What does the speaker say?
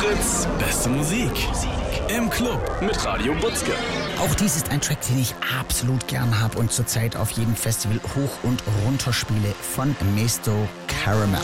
Fritz, beste Musik. Im Club mit Radio Butzke. Auch dies ist ein Track, den ich absolut gern habe und zurzeit auf jedem Festival hoch und runter spiele, von Mesto Caramel.